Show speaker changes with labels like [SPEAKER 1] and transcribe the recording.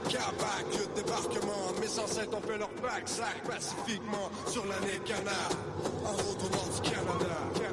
[SPEAKER 1] Cabac, de débarquement. Mes ancêtres ont fait leur pack, sac pacifiquement sur l'année canard. En retournant du Canada.